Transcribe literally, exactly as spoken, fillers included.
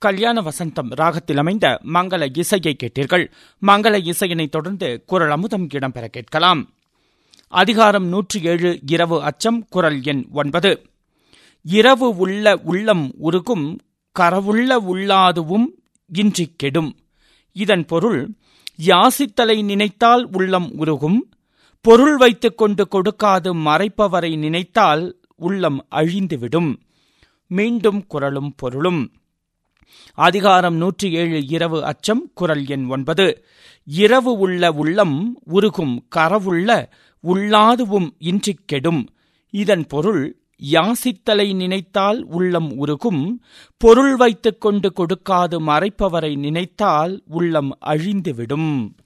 கல்யாண வசந்தம் ராகத்தில் அமைந்த மங்கள இசையை கேட்டீர்கள். மங்கள இசையினை தொடர்ந்து குரல் அமுதம் இடம்பெற கேட்கலாம். அதிகாரம் நூற்றி ஏழு இரவு அச்சம். குரல் எண் ஒன்பது. இரவு உள்ள உள்ளம் உருகும், கரவுள்ள உள்ளாதுவும் இன்றி கெடும். இதன் பொருள், யாசித்தலை நினைத்தால் உள்ளம் உருகும், பொருள் வைத்துக் கொண்டு கொடுக்காது மறைப்பவரை நினைத்தால் உள்ளம் அழிந்துவிடும். மீண்டும் குரலும் பொருளும். அதிகாரம் நூற்றி ஏழு இரவு அச்சம். குரல் எண் ஒன்பது. இரவு உள்ள உள்ளம் உருகும், கரவுள்ள உள்ளாதுவும் இன்றி கெடும். இதன் பொருள், யாசித்தலை நினைத்தால் உள்ளம் உருகும், பொருள் வைத்துக் கொண்டு கொடுக்காது மறைப்பவரை நினைத்தால் உள்ளம் அழிந்துவிடும்.